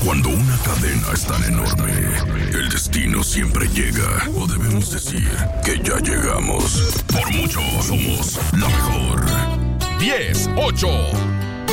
Cuando una cadena es tan enorme, el destino siempre llega. O debemos decir que ya llegamos. Por mucho somos la mejor. 10, 8,